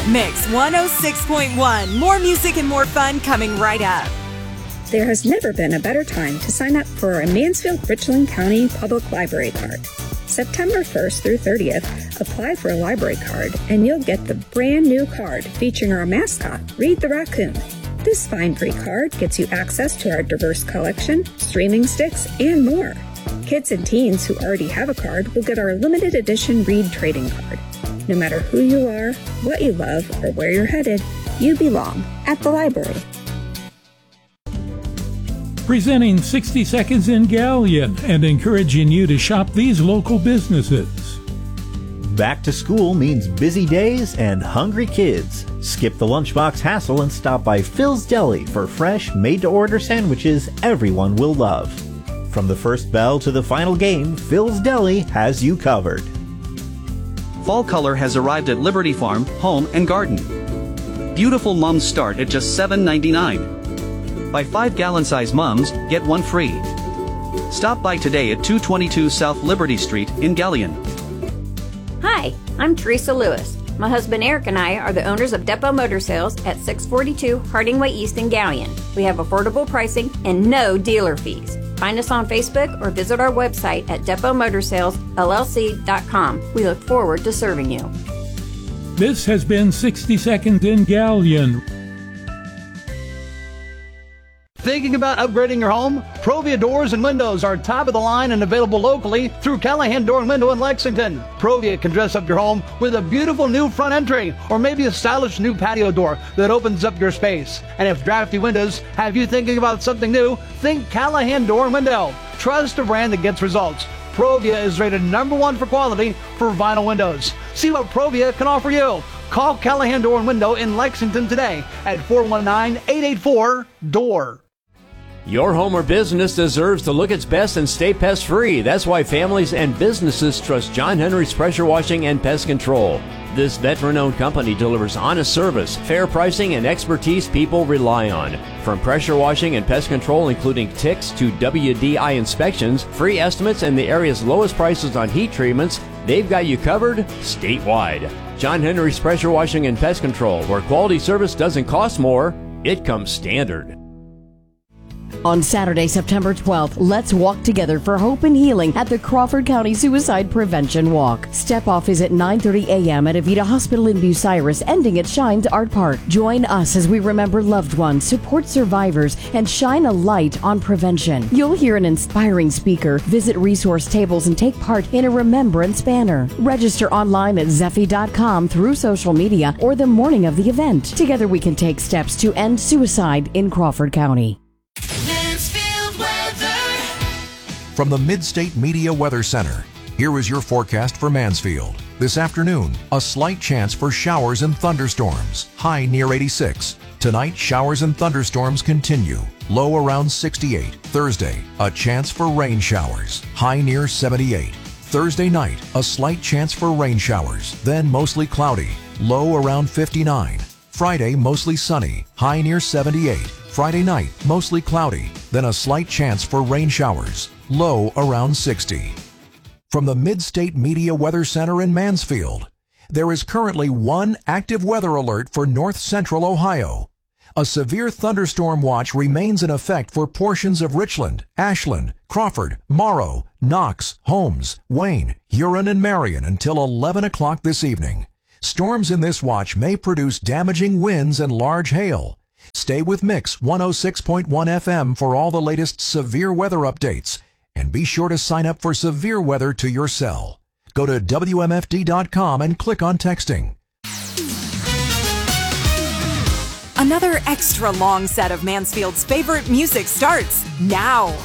Mix 106.1. More music and more fun coming right up. There has never been a better time to sign up for a Mansfield-Richland County Public Library card. September 1st through 30th, apply for a library card and you'll get the brand new card featuring our mascot, Reed the Raccoon. This fine free card gets you access to our diverse collection, streaming sticks, and more. Kids and teens who already have a card will get our limited edition Reed trading card. No matter who you are, what you love, or where you're headed, you belong at the library. Presenting 60 Seconds in Galleon and encouraging you to shop these local businesses. Back to school means busy days and hungry kids. Skip the lunchbox hassle and stop by Phil's Deli for fresh, made-to-order sandwiches everyone will love. From the first bell to the final game, Phil's Deli has you covered. Fall color has arrived at Liberty Farm, Home and Garden. Beautiful mums start at just $7.99. Buy 5 gallon-size mums, get 1 free. Stop by today at 222 South Liberty Street in Galleon. Hi, I'm Teresa Lewis. My husband Eric and I are the owners of Depot Motor Sales at 642 Harding Way East in Galleon. We have affordable pricing and no dealer fees. Find us on Facebook or visit our website at depotmotorsales.llc.com. We look forward to serving you. This has been 60 Seconds in Galleon. Thinking about upgrading your home? Provia Doors and Windows are top of the line and available locally through Callahan Door and Window in Lexington. Provia can dress up your home with a beautiful new front entry or maybe a stylish new patio door that opens up your space. And if drafty windows have you thinking about something new, think Callahan Door and Window. Trust a brand that gets results. Provia is rated #1 for quality for vinyl windows. See what Provia can offer you. Call Callahan Door and Window in Lexington today at 419-884-DOOR. Your home or business deserves to look its best and stay pest-free. That's why families and businesses trust John Henry's Pressure Washing and Pest Control. This veteran-owned company delivers honest service, fair pricing, and expertise people rely on. From pressure washing and pest control, including ticks, to WDI inspections, free estimates, and the area's lowest prices on heat treatments, they've got you covered statewide. John Henry's Pressure Washing and Pest Control, where quality service doesn't cost more, it comes standard. On Saturday, September 12th, let's walk together for hope and healing at the Crawford County Suicide Prevention Walk. Step off is at 9:30 a.m. at Avita Hospital in Bucyrus, ending at Shines Art Park. Join us as we remember loved ones, support survivors, and shine a light on prevention. You'll hear an inspiring speaker, visit resource tables, and take part in a remembrance banner. Register online at Zeffy.com through social media or the morning of the event. Together we can take steps to end suicide in Crawford County. From the Mid-State Media Weather Center, here is your forecast for Mansfield. This afternoon, a slight chance for showers and thunderstorms, high near 86. Tonight, showers and thunderstorms continue, low around 68. Thursday, a chance for rain showers, high near 78. Thursday night, a slight chance for rain showers, then mostly cloudy, low around 59. Friday, mostly sunny, high near 78. Friday night, mostly cloudy, then a slight chance for rain showers, low around 60. From the Mid-State Media Weather Center in Mansfield, there is currently one active weather alert for north central Ohio. A severe thunderstorm watch remains in effect for portions of Richland, Ashland, Crawford, Morrow, Knox, Holmes, Wayne, Huron, and Marion until 11 o'clock this evening. Storms in this watch may produce damaging winds and large hail. Stay with Mix 106.1 FM for all the latest severe weather updates, and be sure to sign up for severe weather to your cell. Go to WMFD.com and click on texting. Another extra long set of Mansfield's favorite music starts now.